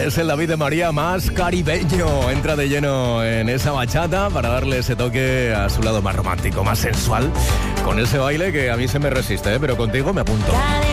Es el David de María más caribeño. Entra de lleno en esa bachata para darle ese toque a su lado más romántico, más sensual, con ese baile que a mí se me resiste, pero contigo me apunto.